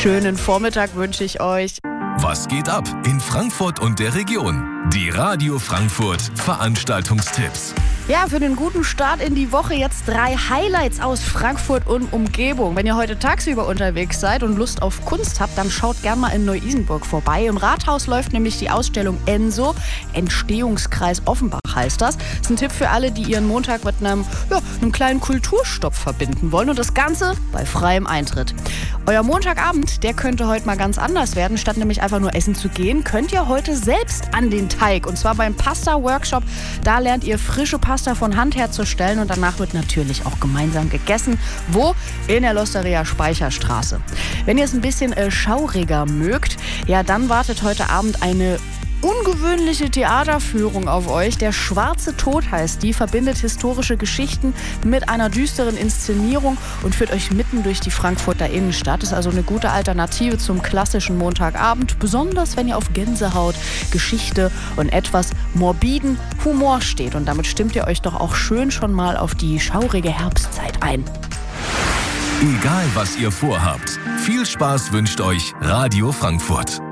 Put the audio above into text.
Schönen Vormittag wünsche ich euch. Was geht ab in Frankfurt und der Region? Die Radio Frankfurt Veranstaltungstipps. Ja, für den guten Start in die Woche jetzt 3 Highlights aus Frankfurt und Umgebung. Wenn ihr heute tagsüber unterwegs seid und Lust auf Kunst habt, dann schaut gern mal in Neu-Isenburg vorbei. Im Rathaus läuft nämlich die Ausstellung ENSO, Entstehungskreis Offenbach heißt das. Das ist ein Tipp für alle, die ihren Montag mit einem kleinen Kulturstopp verbinden wollen. Und das Ganze bei freiem Eintritt. Euer Montagabend, der könnte heute mal ganz anders werden. Statt nämlich einfach nur essen zu gehen, könnt ihr heute selbst an den Teig. Und zwar beim Pasta-Workshop. Da lernt ihr frische Pasta von Hand herzustellen und danach wird natürlich auch gemeinsam gegessen. Wo? In der Losteria Speicherstraße. Wenn ihr es ein bisschen schauriger mögt, ja, dann wartet heute Abend eine ungewöhnliche Theaterführung auf euch. Der Schwarze Tod heißt die, verbindet historische Geschichten mit einer düsteren Inszenierung und führt euch mitten durch die Frankfurter Innenstadt. Ist also eine gute Alternative zum klassischen Montagabend, besonders wenn ihr auf Gänsehaut, Geschichte und etwas morbiden Humor steht. Und damit stimmt ihr euch doch auch schön schon mal auf die schaurige Herbstzeit ein. Egal was ihr vorhabt, viel Spaß wünscht euch Radio Frankfurt.